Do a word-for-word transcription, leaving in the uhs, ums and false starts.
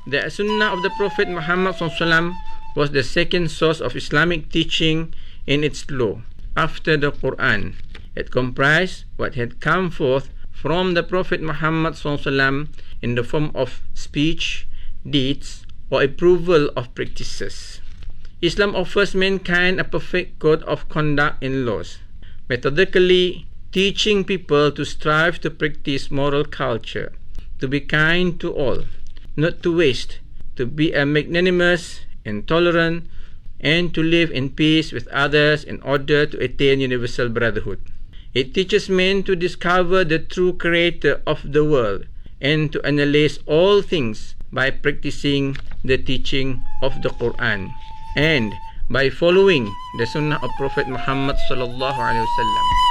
The Sunnah of the Prophet Muhammad sallallahu alaihi wasallam was the second source of Islamic teaching in its law after the Quran. It comprised what had come forth from the Prophet Muhammad sallallahu alaihi wasallam in the form of speech, deeds, or approval of practices. Islam offers mankind a perfect code of conduct and laws, methodically teaching people to strive to practice moral culture, to be kind to all, not to waste, to be a magnanimous and tolerant, and to live in peace with others in order to attain universal brotherhood. It teaches men to discover the true creator of the world and to analyze all things by practicing the teaching of the Quran and by following the Sunnah of Prophet Muhammad sallallahu alaihi wasallam.